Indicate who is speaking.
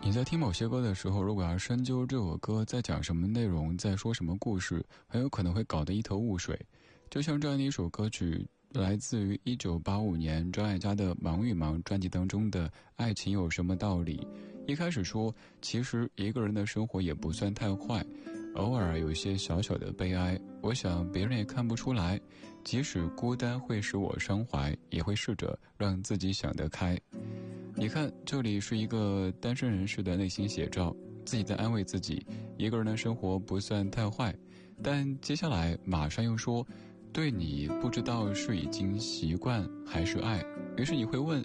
Speaker 1: 你在听某些歌的时候，如果要深究这首歌在讲什么内容，在说什么故事，很有可能会搞得一头雾水。就像这样的一首歌曲，来自于1985年张艾嘉的《忙与忙》专辑当中的《爱情有什么道理》。一开始说，其实一个人的生活也不算太坏，偶尔有些小小的悲哀，我想别人也看不出来。即使孤单会使我伤怀，也会试着让自己想得开。你看，这里是一个单身人士的内心写照，自己在安慰自己，一个人的生活不算太坏。但接下来马上又说，对你不知道是已经习惯还是爱。于是你会问，